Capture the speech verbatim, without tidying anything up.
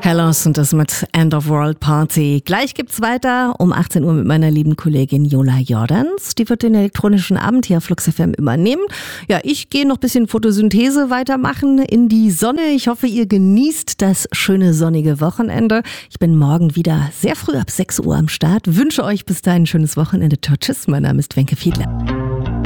Hellos und das mit End of World Party. Gleich gibt's weiter um achtzehn Uhr mit meiner lieben Kollegin Jola Jordans. Die wird den elektronischen Abend hier auf Flux F M übernehmen. Ja, ich gehe noch ein bisschen Photosynthese weitermachen in die Sonne. Ich hoffe, ihr genießt das schöne sonnige Wochenende. Ich bin morgen wieder sehr früh ab sechs Uhr am Start. Wünsche euch bis dahin ein schönes Wochenende. Ciao, tschüss. Mein Name ist Wenke Fiedler.